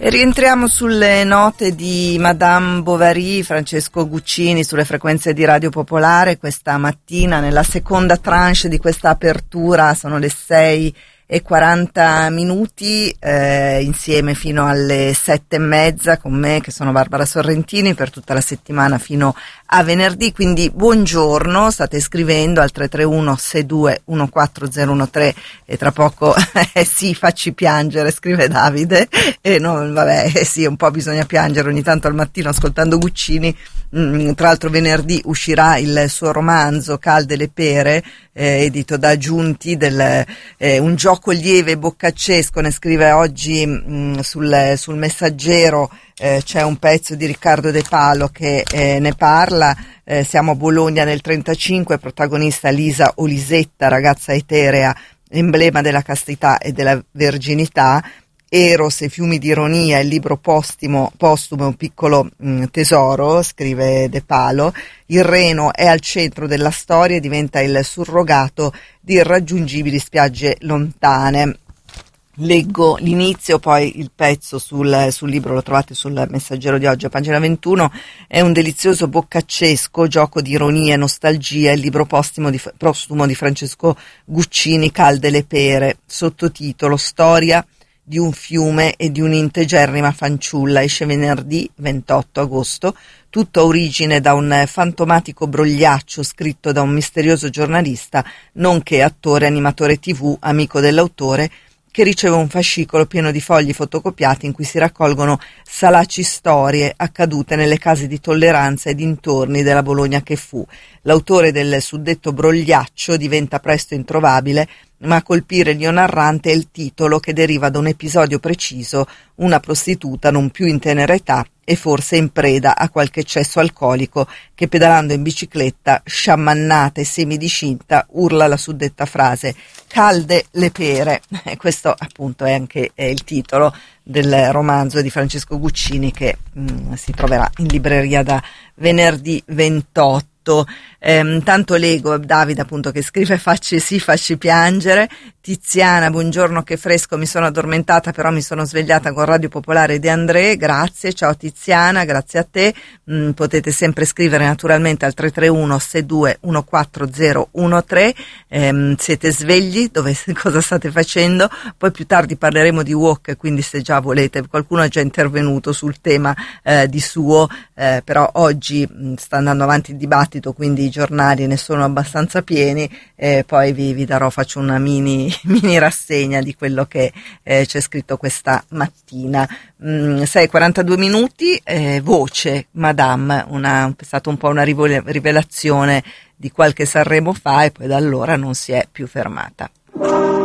E rientriamo sulle note di Madame Bovary, Francesco Guccini, sulle frequenze di Radio Popolare questa mattina, nella seconda tranche di questa apertura. Sono le 6:40, insieme fino alle 7:30 con me, che sono Barbara Sorrentini, per tutta la settimana fino a venerdì. Quindi buongiorno, state scrivendo al 331 62 14013 e tra poco sì, facci piangere, scrive Davide, e no, vabbè, sì, un po' bisogna piangere ogni tanto al mattino ascoltando Guccini. Tra l'altro venerdì uscirà il suo romanzo Calde le pere, edito da Giunti, un gioco lieve boccaccesco. Ne scrive oggi sul Messaggero, c'è un pezzo di Riccardo De Palo che ne parla. Siamo a Bologna nel 35, protagonista Lisa o Lisetta, ragazza eterea, emblema della castità e della verginità. Eros e fiumi di ironia, il libro postumo un piccolo tesoro, scrive De Palo. Il Reno è al centro della storia e diventa il surrogato di irraggiungibili spiagge lontane. Leggo l'inizio, poi il pezzo sul libro lo trovate sul Messaggero di oggi a pagina 21. È un delizioso boccaccesco gioco di ironia e nostalgia, il libro postumo di Francesco Guccini, Calde le pere. Sottotitolo: Storia di un fiume e di un'integerrima fanciulla. Esce venerdì 28 agosto. Tutto ha origine da un fantomatico brogliaccio scritto da un misterioso giornalista, nonché attore, animatore TV, amico dell'autore, che riceve un fascicolo pieno di fogli fotocopiati in cui si raccolgono salaci storie accadute nelle case di tolleranza e dintorni della Bologna che fu. L'autore del suddetto brogliaccio diventa presto introvabile, ma a colpire il mio narrante è il titolo, che deriva da un episodio preciso: una prostituta non più in tenera età e forse in preda a qualche eccesso alcolico, che pedalando in bicicletta, sciamannata e semidiscinta, urla la suddetta frase: calde le pere. E questo appunto è anche il titolo del romanzo di Francesco Guccini, che si troverà in libreria da venerdì 28. Tanto leggo Davide appunto che scrive facci piangere. Tiziana: buongiorno, che fresco, mi sono addormentata però mi sono svegliata con Radio Popolare De André. Grazie, ciao Tiziana, grazie a te. Potete sempre scrivere naturalmente al 331 62 14013. Siete svegli? Cosa state facendo? Poi più tardi parleremo di wok, quindi se già volete, qualcuno è già intervenuto sul tema di suo, però oggi sta andando avanti il dibattito, quindi i giornali ne sono abbastanza pieni. Poi vi darò, faccio una mini rassegna di quello che c'è scritto questa mattina. 6:42, voce Madame, è stata un po' una rivelazione di qualche Sanremo fa, e poi da allora non si è più fermata.